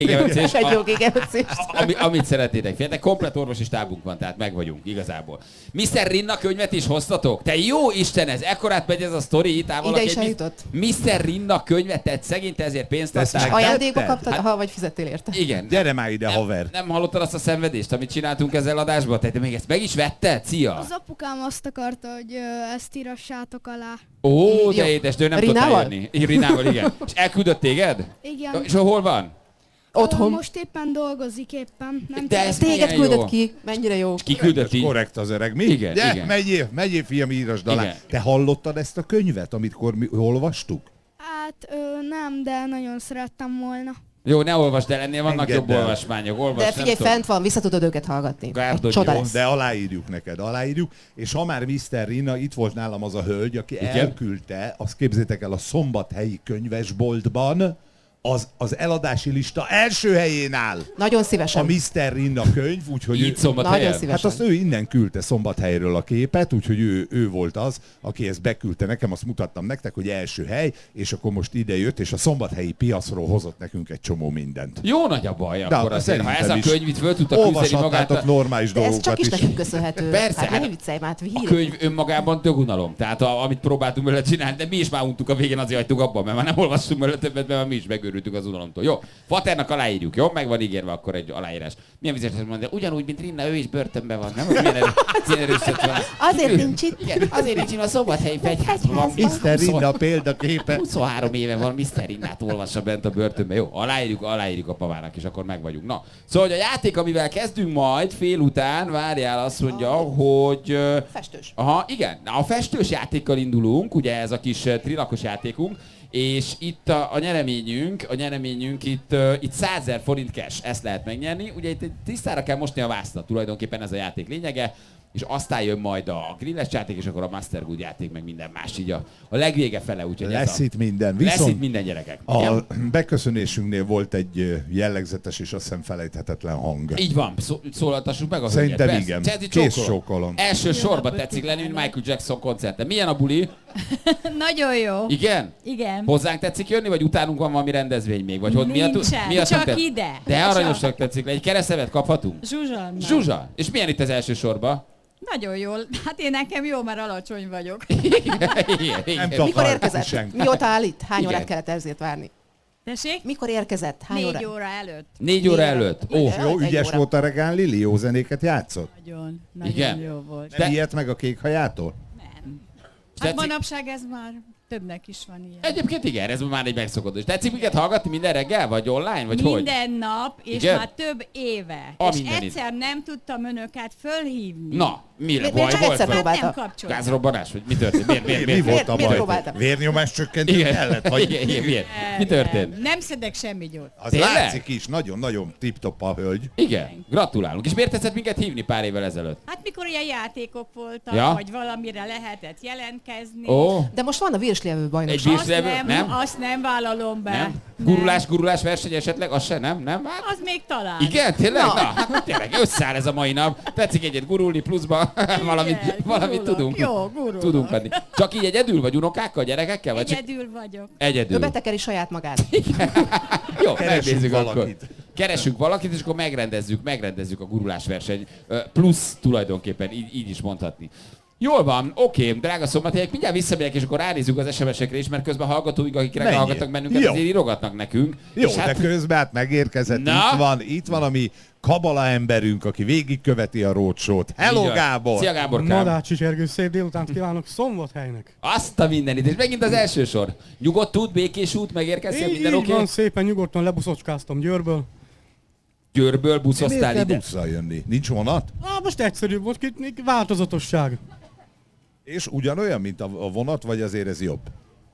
Égemetszés, Egy jó égemetszés. amit szeretnétek. Figyeljetek, komplet orvosi stábunk van, tehát meg vagyunk igazából. Mr. Rinna könyvet is hoztatok? Te jó Isten, ez ekkorát megy ez a sztori, itt Ide is eljutott. Mr. Rinna könyvet tett, szegény, te ezért pénzt adtál. Ajándékba kaptad, ha vagy fizettél érte. Igen. Gyere már ide, haver. Nem hallottad azt a szenvedést, amit csináltunk ezzel adásban? Te még ezt meg is vetted? Szia! Az apukám azt akarta, hogy ezt írassátok alá. Ó, de édes, de ő nem tudott Rinával? eljönni. Rinával, igen. És elküldött téged? Igen. És hol van? Otthon. Most éppen dolgozik éppen. Nem De tudom. ez Téged milyen küldött jó. ki. Mennyire jó. Ki küldött így? Korrekt az öreg, mi? Igen, Gyere, igen. Megyél, fiam, írasd alá. Igen. Te hallottad ezt a könyvet, amikor mi olvastuk? Hát nem, de nagyon szerettem volna. Jó, ne olvasd el, ennél vannak Engedd jobb el. olvasmányok. Olvasd, De figyelj, fent van, vissza tudod őket hallgatni. Gárdony, Egy csoda jó, lesz. De aláírjuk neked, aláírjuk. És ha már Mr. Rina, itt volt nálam az a hölgy, aki Igen? elküldte, azt képzétek el, a szombathelyi könyvesboltban az eladási lista első helyén áll. Nagyon A szívesen. Mr. Rinna könyv, úgyhogy Így Szombathelyen? Nagyon hát szívesen. azt ő innen küldte Szombathelyről a képet, úgyhogy ő volt az, aki ezt beküldte nekem, azt mutattam nektek, hogy első hely, és akkor most ide jött, és a szombathelyi piacról hozott nekünk egy csomó mindent. Jó nagy a baj De akkor azért, ha ez a szerintem is. könyv itt föl tudta küzdeni magát. Olvashatnátok normális De ez dolgokat csak is is. nekünk köszönhető. Persze, Hát hát ne viccelj már, A hír. könyv önmagában dögunalom. Tehát amit próbáltunk vele csinálni, de mi is már untuk a végén, azért hagytuk abban, mert már nem olvastunk vele többet, mert már mi is megőrültünk az unalomtól. Jó, Faternak aláírjuk, jó? Meg van ígérve akkor egy aláírás. Milyen vizet mondani? Ugyanúgy, mint Rinna, ő is börtönben van, nem? Milyen erőszet van. Azért nincs itt. Igen, azért nincs itt a Szombathelyi fegyházban van. Mr. Rinna példaképe. 23 éve van, Mr. Rinnát olvassa bent a börtönben. Jó, aláírjuk a pavának, és akkor meg vagyunk. Na, szóval hogy a játék, amivel kezdünk majd fél után, várjál, azt mondja, hogy... Festős. Aha, igen. Na, a festős játékkal indulunk, ugye ez a kis trilakos játékunk, és itt a nyereményünk itt 100 000 forint cash, ezt lehet megnyerni. Ugye itt tisztára kell mosni a vásztat, tulajdonképpen ez a játék lényege, és aztán jön majd a grilles játék, és akkor a Master Good játék, meg minden más, így a legvége fele, úgyhogy Lesz itt minden. lesz Viszont itt minden, gyerekek. a Igen? beköszönésünknél volt egy jellegzetes és azt hiszem felejthetetlen hang. Így van, szólaltassuk meg a Szerintem hölgyet. igen. Persze. Kész csókolom. Első sorba tetszik lenni, mint Michael Jackson koncerten. Milyen a buli? Nagyon jó. Igen? Igen. Hozzánk tetszik jönni, vagy utánunk van valami rendezvény még? Vagy hogy Nincsen, miatt csak nem ide. De aranyosak Csak. tetszik lenni. Egy keresztevet kaphatunk? Zsuzsanna. Zsuzsa! És milyen itt az első sorba? Nagyon jól. Hát én nekem jó, mert alacsony vagyok. Igen. Nem Mikor takar érkezett? senki. Mióta áll itt? Hány Igen. órát kellett ezért várni? Tessék? Mikor érkezett? Hány 4 órát? óra előtt. 4 óra előtt. Ó, Igen. Jó, Egy ügyes óra. volt a regán Lili, jó zenéket játszott? Nagyon Igen. jó volt. Nem ilyet meg a kék hajától? Nem. Hát tetszik? manapság ez már többnek is van ilyen. Egyébként igen, ez már egy megszokott. És tetszik minket hallgatni minden reggel, vagy online, vagy hogy? Minden nap, és Igen? már több éve. A És mindenit. egyszer nem tudtam önöket fölhívni. Na, mire? Miért Baj csak volt? egyszer vagy? próbálta? Nem kapcsolat. Gázrobbanás? Vagy mi történt? Miért? Mi volt a miért baj? próbáltam? Vérnyomás csökkentő Igen. kellett? Vagy Igen, miért? Mi történt? Nem szedek semmi gyógyt. az Tényleg? látszik is, nagyon-nagyon tip-top a hölgy. Igen, gratulálunk. És miért tetszett minket hívni pár évvel ezelőtt? Hát mikor ilyen játékok voltak, Ja? vagy valamire lehetett jelentkezni. Ó, De most van a virslevő egy bajnokság. Azt bírslevő? Nem? azt nem vállalom be. Nem? Nem. Gurulás verseny esetleg? Az se, nem? Nem? Hát, Az még talán. igen, tényleg? Na. Na, hát tényleg összeáll ez a mai nap. Tetszik egyet gurulni pluszba, valamit gurulok. tudunk. Jó, gurulok. Tudunk adni. Csak így egyedül, vagy unokákkal, gyerekekkel? Vagy csak Egyedül vagyok. Ő egyedül? betekeri saját magát. Jó, Keresünk megnézzük akkor. valakit. Keresünk valakit, és akkor megrendezzük a gurulásverseny. Plusz tulajdonképpen, így is mondhatni. Jól van, oké, drága szombathelyek, mindjárt visszamegyek, és akkor ránézzük az SMS-ekre is, mert közben hallgatóink, akik Menjél. hallgatnak bennünket, Jó. azért írogatnak nekünk. Jó, És de közben hát megérkezett, Na? itt van a mi kabala emberünk, aki végigköveti a roadshow-t. Hello, Így van. Gábor! Szia Gáborkám! Nadácsi Zsergő, szép délutánt kívánok Szombathelynek. Azt a mindenit, és megint az első sor. Nyugodt út, békés út, megérkeztél, Így, minden így oké? van, szépen nyugodtan lebuszocskáztam Győrből. Győrből Miért buszoztál kell ide? busszal jönni? Nincs vonat? Most egyszerűbb volt, itt változatosság. És ugyanolyan, mint a vonat, vagy azért ez jobb?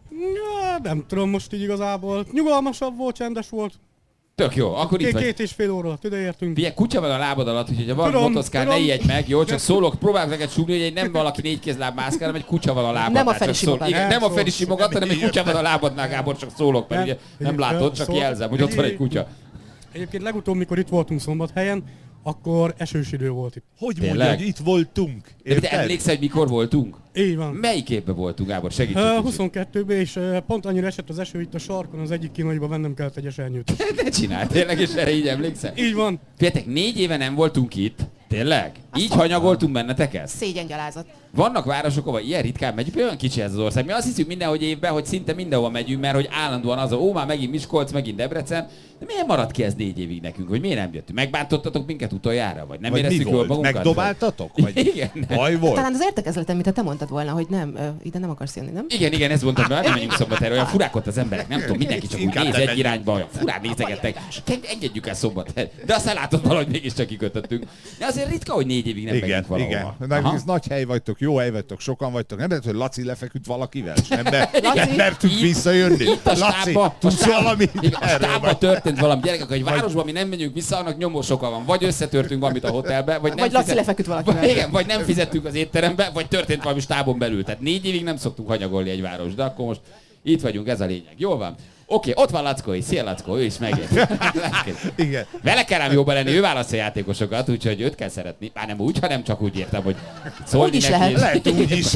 Nem tudom most így igazából. Nyugalmasabb volt, csendes volt. Tök jó, akkor itt vagy. 2,5 óra alatt ide értünk. Figyelj, kutya van a lábad alatt, úgyhogy ha van Tudom, motoszkál, ne tudom. ijedj meg, jó? Csak szólok, próbálok neked súgni, hogy egy nem valaki négy kézláb mászkál, hanem egy kutya van a lábadnál. Nem a csak Feri szól. simogat. Igen, nem a Feri Szól. simogat, hanem egy kutya van a lábadnál, Gábor, csak szólok, mert ugye nem látod, csak jelzem, hogy ott van egy kutya. Egyébként legutóbb, mikor itt voltunk Szombathelyen, akkor esős idő volt itt. Hogy Tényleg? mondja, hogy itt voltunk? De te Érted? emlékszel, hogy mikor voltunk? Így van. Melyik évben voltunk, Gábor? Segítsünk. 22-ben, és pont annyira esett az eső itt a sarkon, az egyik kínaiba vennem kellett egy esernyőt. Ne csinálj, tényleg, és erre így emlékszel? Így van. Figyeljetek, 4 éve nem voltunk itt. Tényleg? Így hanyagoltunk benneteket? Szégyengyalázat. Vannak városok, ahol ilyen ritkán megyünk, olyan kicsi ez az ország. Mi azt hiszük mindenhogy évben, hogy szinte mindenhova megyünk, mert hogy állandóan az, már megint Miskolc, megint Debrecen. De miért maradt ki ez 4 évig nekünk, hogy miért nem jöttünk? Megbántottatok minket utoljára? Vagy nem Vagy mi éreztük jól volt? magunkat? Megdobáltatok? Vagy Igen. baj volt? Talán az értekezleten, mint te mondtad volna, hogy nem, ide nem akarsz jönni, nem? Igen, ez mondtam, hogy nem menjünk Szombathelyre, olyan furák ott az emberek, nem tudom, mindenki csak úgy Inkább néz nem egy menjünk. irányba, olyan furán nézegettek. Engedjük el Szombathelyre. De aztán látod, valahogy mégiscsak kikötöttünk. De azért ritka, hogy 4 évig nem Igen, megyünk valahova. igen. Meg Aha. ez nagy hely vagytok, jó hely vagytok, sokan vagytok. Nem lehet, hogy Laci lefeküdt valakivel, és nem Laci, mertünk itt- visszajönni. Itt a Laci, stábba, tudsz valamit a erről? stábba történt valami. Gyerekek, hogy városban mi nem megyünk vissza, annak nyomós oka van. Vagy összetörtünk valamit a hotelbe, vagy nem Vagy Laci lefeküdt valakivel. Igen, vagy nem fizettünk az étterembe, vagy történt valami stábon belül. Tehát 4 évig nem szoktunk hanyagolni egy város, de akkor most itt vagyunk, ez a lényeg. Jól van. Oké, ott van Lackó is. Szia Lackó, ő is megért. Igen. Vele kell ám jóban lenni, ő választ a játékosokat, úgyhogy őt kell szeretni. Már nem úgy, hanem csak úgy értem, hogy szólni Úgy is neki. lehet. Lehet úgy is.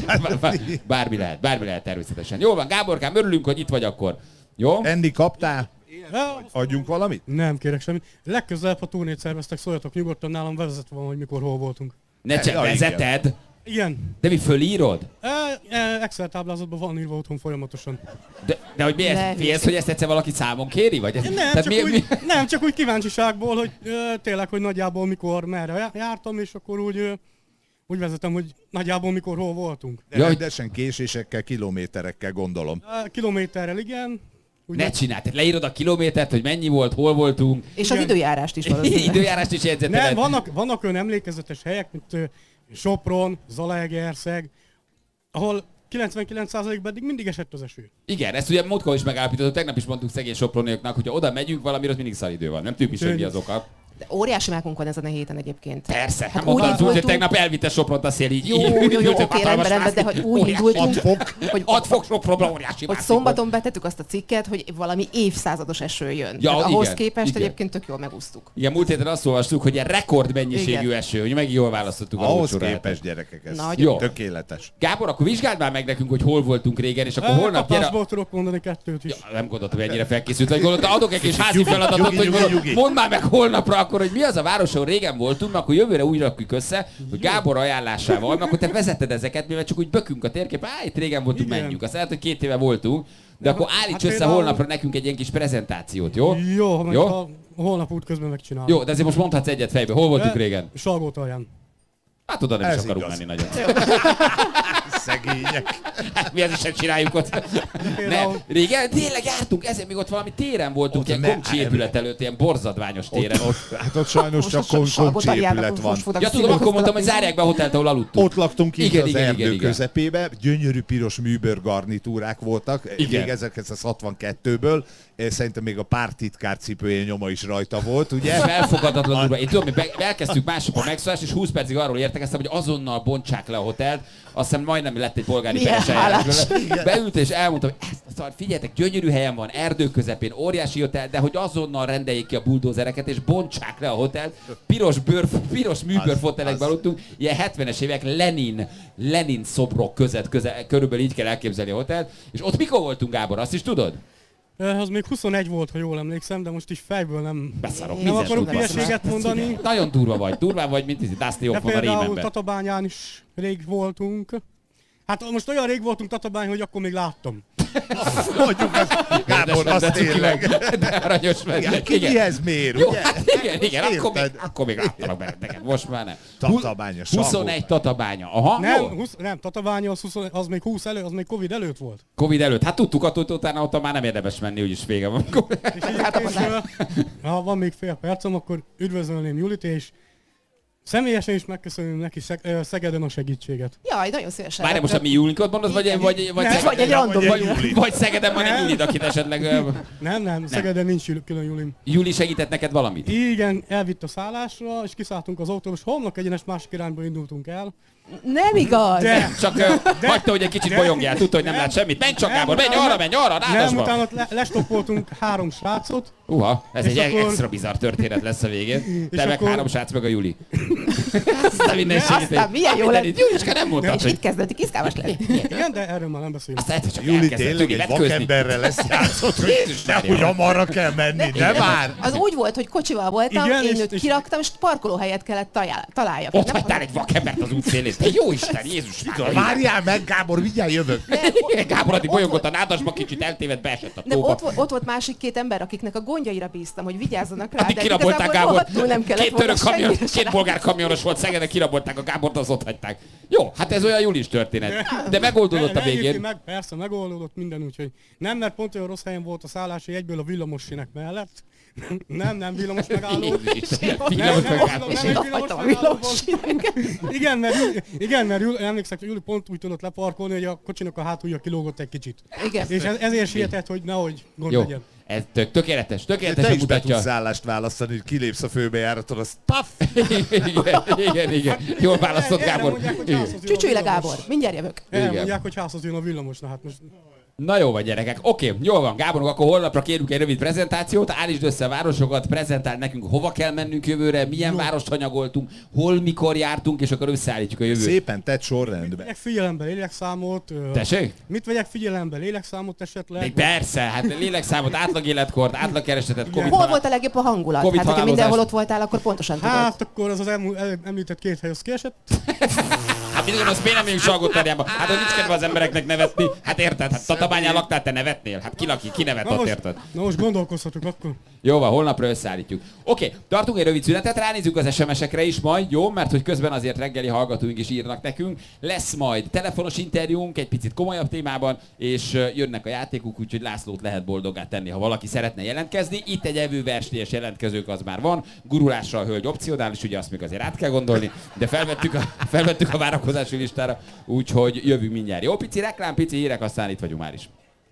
Bármi lehet természetesen. Jó van, Gáborkám, örülünk, hogy itt vagy akkor. Jó? Andy, kaptál? Adjunk valamit? Nem kérek semmit. Legközelebb, ha turnét szerveztek, szóljatok nyugodtan, nálam vezetve van, hogy mikor hol voltunk. Ne csak Ja, igen. vezeted, Igen. de mi fölírod? Excel táblázatban van írva otthon folyamatosan. De hogy miért Ne félsz, hogy ezt egyszer valaki számon kéri? Vagy ez, Nem, csak úgy kíváncsiságból, hogy tényleg, hogy nagyjából mikor, merre jártam, és akkor úgy vezetem, hogy nagyjából mikor hol voltunk. De Ja, hogy- rendesen késésekkel, kilométerekkel gondolom. Kilométerrel igen. Úgy Ne csináld, tehát leírod a kilométert, hogy mennyi volt, hol voltunk. És az Igen. időjárást is valószínűleg. Időjárást is jegyzeteled. Nem, vannak olyan emlékezetes helyek, mint Sopron, Zalaegerszeg, ahol 99%-ban eddig mindig esett az eső. Igen, ezt ugye múltkor is megállapítottuk, tegnap is mondtuk szegény soproniaknak, hogy ha oda megyünk valamire, az mindig szaridő van. Nem tudjuk is, hogy mi az oka. De óriási mákunk van ezen a héten egyébként. Persze, Hát hát úgy mondtam, úgy, hogy indultunk- tegnap elvitte Sopront a szél így. Jó, ültünk oké, hatalmas rendben, de hogy úgy óriási indultunk, hogy 6 fok Sopronban óriási hogy mászik szombaton betettük azt a cikket, hogy valami évszázados eső jön. Ja, Tehát ahhoz igen, képest igen. egyébként tök jól megúsztuk. Igen, múlt héten azt olvastuk, hogy ilyen rekordmennyiségű Igen. eső, hogy megint jól választottuk a Ahhoz ócsorát. képest, gyerekek, ez Nagyon jó. tökéletes. Gábor, akkor vizsgáld már meg nekünk, hogy hol voltunk régen, és akkor holnap gyere. Kapásból tudok mondani 2 is. Ja, nem gondoltam, hogy ennyire felkészült vagy. Gondoltam, adok egy kis házi feladatot, nyugi, hogy nyugi, nyugi. mondd már meg holnapra akkor, hogy mi az a város, ahol régen voltunk, mert akkor jövőre úgy rakjuk össze, hogy Gábor ajánlásával, mert akkor te vezeted ezeket, mivel csak úgy bökünk a térkép, itt régen voltunk, Igen. menjünk. Azt lehet, hogy 2 éve voltunk, de akkor állíts Hát össze például- holnapra nekünk egy ilyen kis prezentációt, jó? Jó, meg Jó? a holnap út közben megcsinálom. Jó, de azért most mondhatsz egyet fejbe. Hol voltunk régen? Salgótalján. Hát oda nem is Ez akarunk igaz. menni nagyon. Szegények. Hát mi ezt sem csináljuk ott. Nem, Például- régen tényleg jártunk, ezért még ott valami téren voltunk, Ott ilyen ne- komcsi épület előtt, ilyen borzadványos téren. Hát ott sajnos csak komcsi épület van. Ja tudom, akkor mondtam, hogy zárják be a hotelt, ahol aludtunk. Ott laktunk itt Igen, az igen, erdő igen, igen. közepébe, gyönyörű piros műbőr garnitúrák voltak, Igen. még 1962-ből, szerintem még a pártitkár cipője nyoma is rajta volt, ugye? Felfogadatlan durva. Én tudom, hogy elkezdtük másokon megszólást, és 20 percig arról értekeztem, hogy azonnal bontsák le a hotelt. Azt hiszem majdnem lett egy polgári Milyen peres eljárás hálás. belőle. Beült és elmondtam, hogy ezt, figyeljetek, gyönyörű helyen van, erdő közepén, óriási hotel, de hogy azonnal rendeljék ki a buldózereket, és bontsák le a hotelt. Piros műbőrfotelekben aludtunk, ilyen 70-es évek Lenin szobrok között, körülbelül így kell elképzelni a hotelt. És ott mikor voltunk, Gábor, azt is tudod? Az még 21 volt, ha jól emlékszem, de most is fejből nem, Beszarok, nem mizes akarok tudva. hülyeséget mondani. Nagyon durva vagy, mint Dusty De Hoffman a például Rémenben. Tatabányán is rég voltunk. Hát most olyan rég voltunk Tatabány, hogy akkor még láttam. Mondjuk ezt, Gábor, De azt cuki tényleg. vagy. De aranyos vagy. Igen, ki mihez mér, Jó, ugye? hát igen, Érted? akkor még láttalak benneteket, most már nem. Tatabánya, Salgó. 21 Tatabánya, aha, Nem, jó. nem, Tatabánya az még 20 az még Covid előtt volt. Covid előtt, hát tudtuk attól, hogy utána ott már nem érdemes menni, úgyis vége van. És egyébként, ha van még fél percem, akkor üdvözölném Julit, és személyesen is megköszönöm neki Szegeden a segítséget. Jaj, nagyon szívesen. Várj, most a mi Julinkot mondod, vagy Nem, vagy vagy egy random vagy Juli. Juli. vagy Szegeden van egy Nem. Julid, akit esetleg Nem, Szegeden nincs külön Julim. Juli segített neked valamit? Igen, elvitt a szállásra, és kiszálltunk az autóba, és homlok egyenes másik irányba indultunk el. Nem igaz! De, Csak hagyta, hogy egy kicsit bolyongjál, tudta, hogy nem lát semmit. Menj csak, Nem, Gábor, menj utána- arra, nem, rádasba. utána ott lestoppoltunk 3 srácot, Ez egy extra bizarr történet lesz a végén. Te meg 3 srác, meg a Juli. Aztán milyen jó lett. Juliska nem mondtad, És hogy... itt kezdődik, izgalmas lesz. Igen, de erről már nem beszélünk. Aztán egyszer csak Juli elkezdett tényleg tudni egy vetközni. vakemberre lesz játszott, hogy nehogy amarra kell menni, de már! Az úgy volt, hogy kocsival voltam, Igen, én és- őt kiraktam, és parkolóhelyet kellett találjak. Ott Nem hagytál egy vakembert az útszélén. Te jó Isten, Jézus már. Várjál meg, Gábor, mindjárt jövök. Gábor addig bolyongott a nádasba, kicsit eltévedt, beesett a Nem, tóba. ott volt másik 2 ember, akiknek a gondjaira bíztam, hogy vigyázzanak rá. Addig de kirabolták igazából Gábor. rohadtul nem kellett 2 volna török kamion, semmire se 2 bolgár kamionos volt Szegeden, kirabolták a Gábort, az ott hagyták. Jó, hát ez olyan Julis történet. De megoldódott a végén. Persze, megoldódott minden, úgyhogy nem, mert pont olyan rossz helyen volt a szállás, hogy egyből a villamossinek mellett. Nem, villamos megálló. Villamos Nem, megálló. És nem, én nem, ott hagytam a villamos villamos. Igen, mert emlékszek, hogy Juli pont úgy tudott leparkolni, hogy a kocsinak a hátulja kilógott egy kicsit. Igen. És ezért sietett, hogy nehogy gond Jó, legyen. ez tökéletes Te tökéletesen is be tudsz mutatja. szállást választani, hogy kilépsz a főbejáraton, az paf! Igen. Jól választott Erre Gábor. mondják, hogy Igen. házhoz jön a Csücsülj le, villamos. Gábor, mindjárt jövök. Elmondják, hogy házhoz jön a villamos, na hát most... Na jó van, gyerekek. Oké, jól van. Gáborunk, akkor holnapra kérünk egy rövid prezentációt. Állítsd össze a városokat, prezentáld nekünk, hova kell mennünk jövőre, milyen várost hanyagoltunk, hol, mikor jártunk, és akkor összeállítjuk a jövőt. Szépen tett sorrendbe. Vegyek figyelembe lélekszámot. Tessék? Mit vegyek figyelembe? Lélekszámot De esetleg? persze, hát lélekszámot, átlag életkort, átlag keresetet, Covid Hol volt a legjobb a hangulat? Covid Hát, hogyha halálozás. mindenhol ott voltál, akkor pontosan tudod. Hát akkor az említett 2 hely az kiesett. Hát mindig az miért nem megyünk Salgótarjánba? Hát hogy nincs kedve az embereknek nevetni. Hát érted? Hát Tatabányán laktál, te nevetnél? Hát ki nevet ott, érted? Na most gondolkozhatok akkor. Jó van, holnapra összeállítjuk. Oké, tartunk egy rövid szünetet, ránézzük az SMS-ekre is majd, jó? Mert hogy közben azért reggeli hallgatóink is írnak nekünk. Lesz majd telefonos interjúnk egy picit komolyabb témában, és jönnek a játékok, úgyhogy Lászlót lehet boldoggá tenni, ha valaki szeretne jelentkezni. Itt egy evőversnélyes jelentkezők az már van. Gurulásra a hölgy opcionális, ugye azt még azért át kell gondolni, de felvettük a várakozási listára, úgyhogy jövünk mindjárt. Jó, pici reklám, pici hírek, aztán itt vagyunk már is.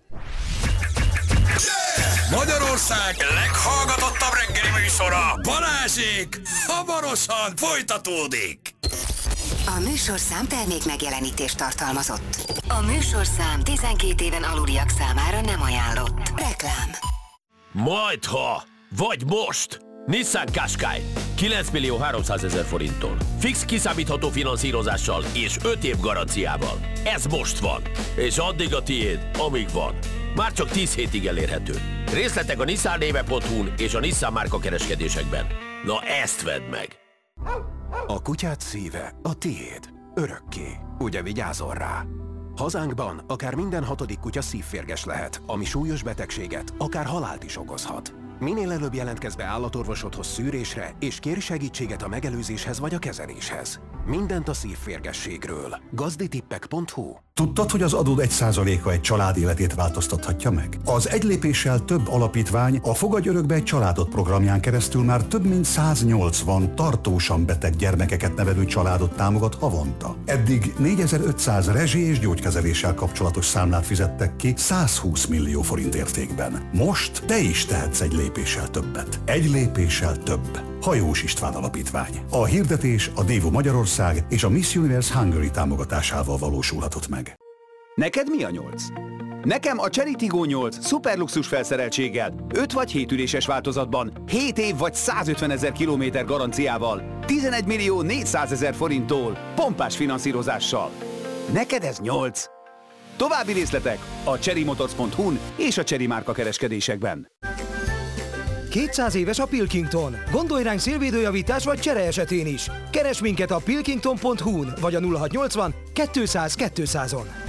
Magyarország leghallgatottabb reggeli műsora, Balázsék, hamarosan folytatódik. A műsorszám termék megjelenítést tartalmazott. A műsorszám 12 éven aluliak számára nem ajánlott. Reklám. Majdha, vagy most! Nissan Qashqai 9.300.000 forinttól. Fix kiszámítható finanszírozással és 5 év garanciával. Ez most van, és addig a tiéd, amíg van. Már csak 10 hétig elérhető. Részletek a nissannéve.hu-n és a Nissan márka kereskedésekben. Na ezt vedd meg! A kutyád szíve a tiéd. Örökké. Ugye vigyázol rá? Hazánkban akár minden 6. kutya szívférges lehet, ami súlyos betegséget, akár halált is okozhat. Minél előbb jelentkezz be állatorvosodhoz szűrésre, és kérj segítséget a megelőzéshez vagy a kezeléshez. Mindent a szívférgességről. Gazditippek.hu. Tudtad, hogy az adód 1%-a egy család életét változtathatja meg? Az Egy lépéssel több alapítvány a Fogadj örökbe egy családot programján keresztül már több mint 180 tartósan beteg gyermekeket nevelő családot támogat havonta. Eddig 4500 rezsi- és gyógykezeléssel kapcsolatos számlát fizettek ki 120 millió forint értékben. Most te is tehetsz egy lépéssel többet. Egy lépéssel több. Hajós István Alapítvány. A hirdetés a Dévo Magyarország és a Miss Universe Hungary támogatásával valósulhatott meg. Neked mi a 8? Nekem a Chery Tiggo 8 szuperluxus felszereltséggel, 5 vagy 7 üléses változatban, 7 év vagy 150 000 kilométer garanciával, 11 millió 400 000 forinttól, pompás finanszírozással. Neked ez 8? További részletek a cherrymotors.hu-n és a Chery márka kereskedésekben. 200 éves a Pilkington. Gondolj ránk szélvédőjavítás vagy csere esetén is. Keres minket a pilkington.hu-n vagy a 0680 200 200-on.